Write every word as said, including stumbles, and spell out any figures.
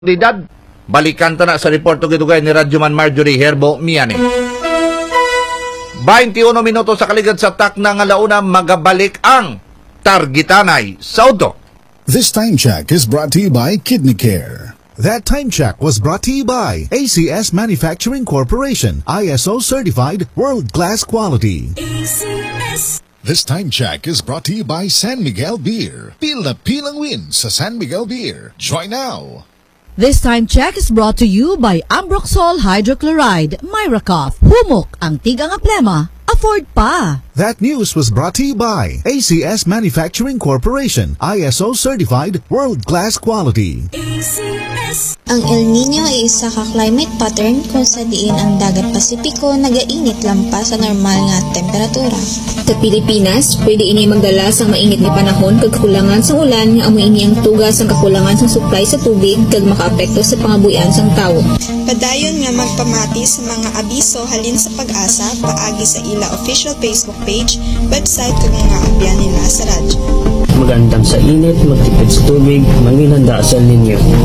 Didad, balikan ta na sa report tugay-tugay ni Radyoman Marjorie Herbo Miani. twenty-one minuto sa kaligad sa takna nga launa magabalik ang Targitanay Saudo. This time check is brought to you by Kidney Care. That time check was brought to you by A C S Manufacturing Corporation, I S O certified world-class quality. A C S. This time check is brought to you by San Miguel Beer. Pil na pilang win sa San Miguel Beer. Join now. This time check is brought to you by Ambroxol Hydrochloride, Myracoff. Humok ang tigang aplema, afford pa. That news was brought to you by A C S Manufacturing Corporation, I S O certified world-class quality. A C S. Ang El Nino ay isa ka climate pattern kung sa diin ang dagat Pasipiko nagainit lampas sa normal nga temperatura. Sa Pilipinas, pwede ini magdala sa mainit nga panahon kag kakulangan sa ulan nga amo ini ang tugas ang kakulangan sa supply sa tubig kag makaapekto sa pangabuhian sang tawo. Padayon nga magpamati sa mga abiso halin sa pag-asa paagi sa ila official Facebook page, website kag mga abyan nila sa radyo. Magandam sa init, magtipid sa tubig, manginhanda sa El Nino.